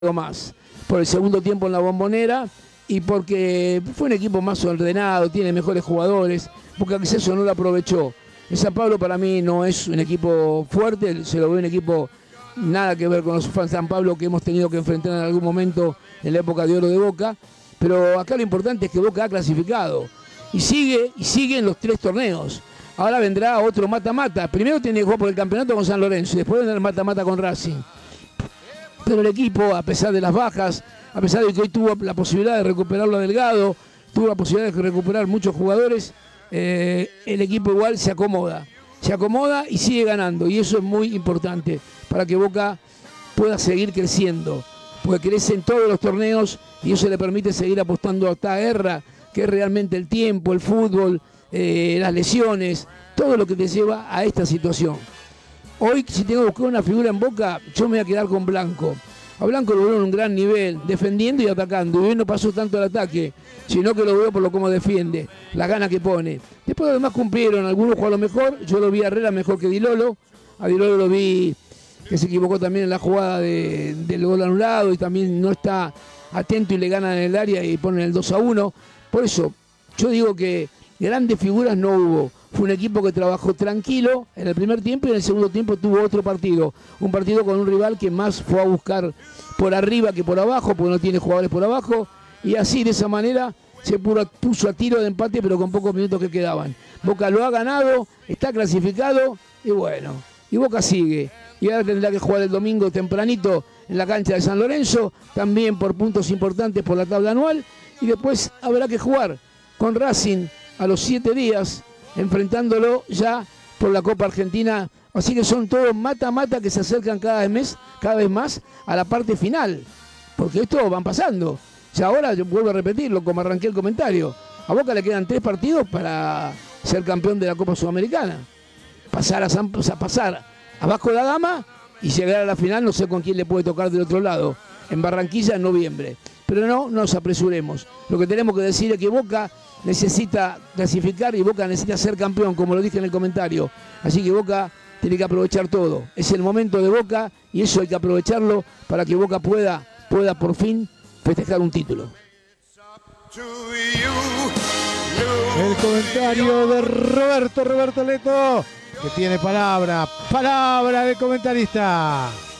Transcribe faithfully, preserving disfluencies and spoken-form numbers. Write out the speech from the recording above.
más por el segundo tiempo en la Bombonera y porque fue un equipo más ordenado, tiene mejores jugadores. Boca Acceso no lo aprovechó. El San Pablo para mí no es un equipo fuerte, se lo ve un equipo nada que ver con los fans de San Pablo que hemos tenido que enfrentar en algún momento en la época de oro de Boca, pero acá lo importante es que Boca ha clasificado y sigue y sigue en los tres torneos. Ahora vendrá otro mata-mata. Primero tiene que jugar por el campeonato con San Lorenzo y después vendrá el mata-mata con Racing. Pero el equipo, a pesar de las bajas, a pesar de que hoy tuvo la posibilidad de recuperarlo a Delgado, tuvo la posibilidad de recuperar muchos jugadores, eh, el equipo igual se acomoda. Se acomoda y sigue ganando. Y eso es muy importante para que Boca pueda seguir creciendo. Porque crece en todos los torneos y eso le permite seguir apostando a esta guerra, que es realmente el tiempo, el fútbol, eh, las lesiones, todo lo que te lleva a esta situación. Hoy, si tengo que buscar una figura en Boca, yo me voy a quedar con Blanco. A Blanco lo veo en un gran nivel, defendiendo y atacando. Y hoy no pasó tanto el ataque, sino que lo veo por lo cómo defiende, la gana que pone. Después los demás cumplieron, algunos jugaron mejor. Yo lo vi a Herrera mejor que Di Lolo. A Di Lolo lo vi que se equivocó también en la jugada de, del gol anulado y también no está atento y le ganan en el área y ponen el dos a uno. Por eso, yo digo que grandes figuras no hubo. Fue un equipo que trabajó tranquilo en el primer tiempo y en el segundo tiempo tuvo otro partido. Un partido con un rival que más fue a buscar por arriba que por abajo, porque no tiene jugadores por abajo. Y así, de esa manera, se puso a tiro de empate, pero con pocos minutos que quedaban. Boca lo ha ganado, está clasificado y bueno, y Boca sigue. Y ahora tendrá que jugar el domingo tempranito en la cancha de San Lorenzo, también por puntos importantes por la tabla anual. Y después habrá que jugar con Racing a los siete días, enfrentándolo ya por la Copa Argentina. Así que son todos mata-mata que se acercan cada vez, cada vez más a la parte final. Porque esto van pasando. Ya ahora, yo vuelvo a repetirlo, como arranqué el comentario, a Boca le quedan tres partidos para ser campeón de la Copa Sudamericana. Pasar a, San, o sea, pasar a Vasco da Gama y llegar a la final, no sé con quién le puede tocar del otro lado, en Barranquilla en noviembre. Pero no nos apresuremos. Lo que tenemos que decir es que Boca necesita clasificar y Boca necesita ser campeón, como lo dije en el comentario. Así que Boca tiene que aprovechar todo. Es el momento de Boca y eso hay que aprovecharlo para que Boca pueda, pueda por fin festejar un título. El comentario de Roberto, Roberto Leto, que tiene palabra, palabra de comentarista.